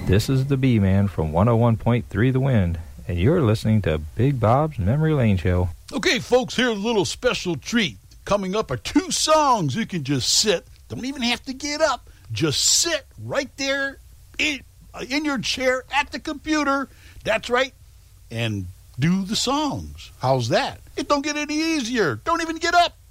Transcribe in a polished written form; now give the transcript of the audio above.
This is the B-Man from 101.3 The Wind, and you're listening to Big Bob's Memory Lane Show. Okay, folks, here's a little special treat. Coming up are 2 songs you can just sit. Don't even have to get up. Just sit right there in your chair at the computer. That's right. And do the songs. How's that? It don't get any easier. Don't even get up.